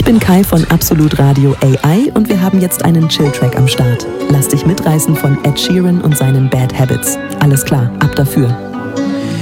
bin Kai von Absolut Radio AI und wir haben jetzt einen Chill-Track am Start. Lass dich mitreißen von Ed Sheeran und seinen Bad Habits. Alles klar, ab dafür.